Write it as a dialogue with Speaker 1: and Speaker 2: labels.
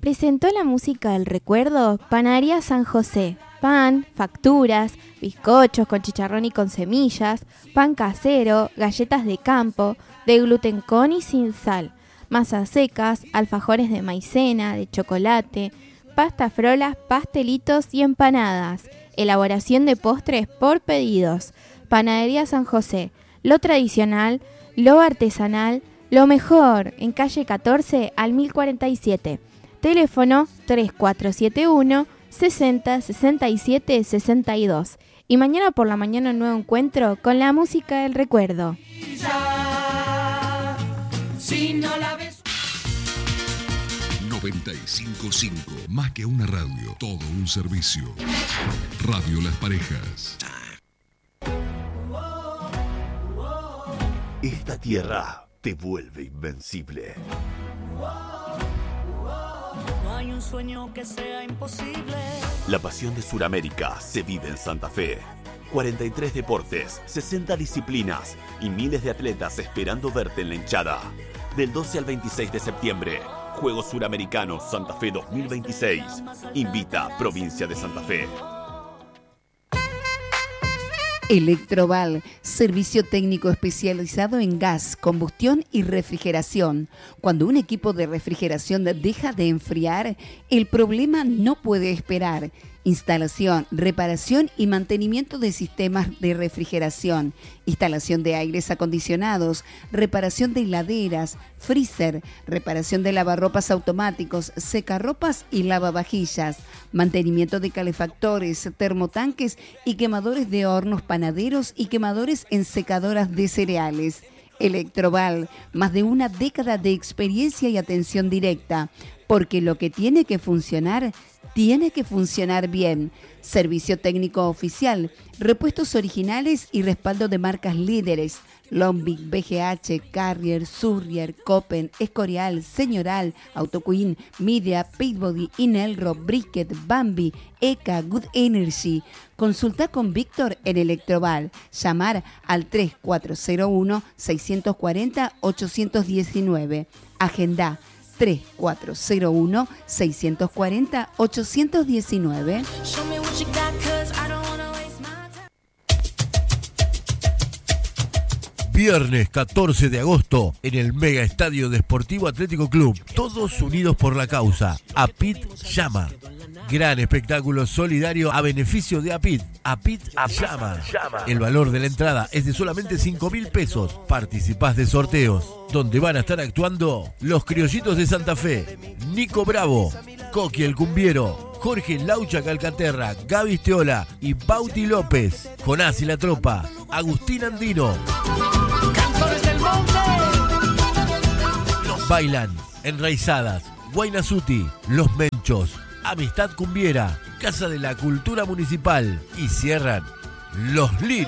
Speaker 1: presentó la música del recuerdo Panadería San José. Pan, facturas, bizcochos con chicharrón y con semillas, pan casero, galletas de campo, de gluten con y sin sal, masas secas, alfajores de maicena, de chocolate, pasta frolas, pastelitos y empanadas. Elaboración de postres por pedidos. Panadería San José. Lo tradicional, lo artesanal, lo mejor. En calle 14 al 1047. Teléfono 3471 60 67 62. Y mañana por la mañana un nuevo encuentro con la música del recuerdo.
Speaker 2: Si no la ves...
Speaker 3: 95.5, más que una radio, todo un servicio. Radio Las Parejas.
Speaker 4: Esta tierra te vuelve invencible.
Speaker 2: No hay un sueño que sea imposible.
Speaker 4: La pasión de Sudamérica se vive en Santa Fe. 43 deportes, 60 disciplinas y miles de atletas esperando verte en la hinchada. Del 12 al 26 de septiembre, Juegos Suramericanos Santa Fe 2026. Invita Provincia de Santa Fe.
Speaker 5: Electroval, servicio técnico especializado en gas, combustión y refrigeración. Cuando un equipo de refrigeración deja de enfriar, el problema no puede esperar. Instalación, reparación y mantenimiento de sistemas de refrigeración, instalación de aires acondicionados, reparación de heladeras, freezer, reparación de lavarropas automáticos, secarropas y lavavajillas, mantenimiento de calefactores, termotanques y quemadores de hornos panaderos y quemadores en secadoras de cereales. Electroval, más de una década de experiencia y atención directa, porque lo que tiene que funcionar bien. Servicio técnico oficial, repuestos originales y respaldo de marcas líderes. Lombic, BGH, Carrier, Surrier, Copen, Escorial, Señoral, Autoqueen, Media, Pitbody, Inelro, Brisket, Bambi, ECA, Good Energy. Consulta con Víctor en Electroval. Llamar al 3401-640-819. Agenda 3401-640-819.
Speaker 6: Viernes 14 de agosto en el Mega Estadio Deportivo Atlético Club. Todos unidos por la causa. APIT llama. Gran espectáculo solidario a beneficio de APIT. APIT llama. El valor de la entrada es de solamente 5.000 pesos. Participás de sorteos, donde van a estar actuando los Criollitos de Santa Fe, Nico Bravo, Coqui el Cumbiero, Jorge Laucha Calcaterra, Gaby Steola y Bauti López, Jonás y la Tropa, Agustín Andino. Bailan Enraizadas, Guaynasuti, Los Menchos, Amistad Cumbiera, Casa de la Cultura Municipal y cierran Los Lirios.